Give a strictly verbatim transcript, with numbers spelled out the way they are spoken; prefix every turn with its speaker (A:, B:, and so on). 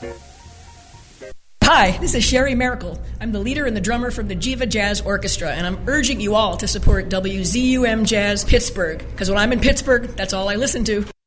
A: Hi, this is Sherry Miracle. I'm the leader and the drummer from the Jiva Jazz Orchestra, and I'm urging you all to support W Z U M Jazz Pittsburgh, because when I'm in Pittsburgh, that's all I listen to.